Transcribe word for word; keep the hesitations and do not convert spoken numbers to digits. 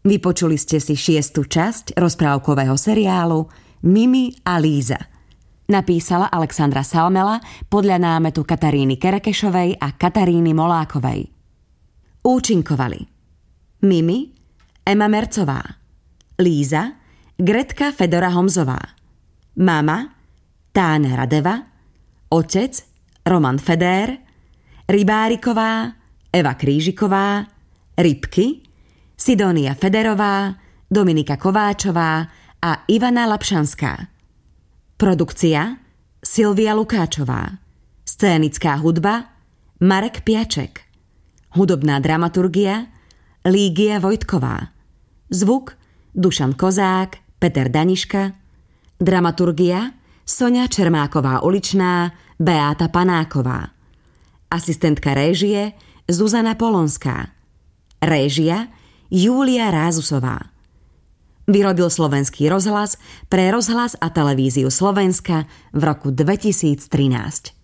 Vypočuli ste si šiestu časť rozprávkového seriálu Mimi a Líza. Napísala Alexandra Salmela podľa námetu Kataríny Kerekešovej a Kataríny Molákovej. Účinkovali Mimi, Ema Mercová, Líza, Gretka Fedora Homzová, mama, Táňa Radeva, otec, Roman Fedér, Rybáriková, Eva Krížiková, Rybky, Sidónia Federová, Dominika Kováčová a Ivana Lapšanská. Produkcia Silvia Lukáčová. Scénická hudba Marek Piaček. Hudobná dramaturgia Lígia Vojtková. Zvuk Dušan Kozák, Peter Daniška. Dramaturgia Soňa Čermáková-Uličná, Beáta Panáková. Asistentka réžie Zuzana Polonská. Réžia Júlia Rázusová. Vyrobil Slovenský rozhlas pre rozhlas a televíziu Slovenska v roku dvetisíctrinásť.